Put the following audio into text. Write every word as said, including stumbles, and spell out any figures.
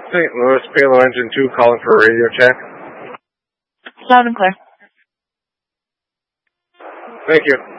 Saint Louis, Palo Engine two calling for a radio check. Loud and clear. Thank you.